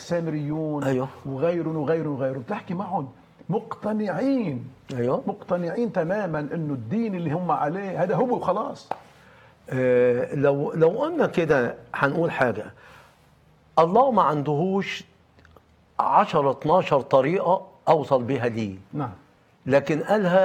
السامريون أيوه. وغيره بتحكي معهم مقتنعين، أيوه. مقتنعين تماما انه الدين اللي هم عليه هذا هو وخلاص. لو قلنا كده هنقول حاجة، الله ما عندهوش 10 12 طريقة أوصل بها ليه، نعم. لكن قالها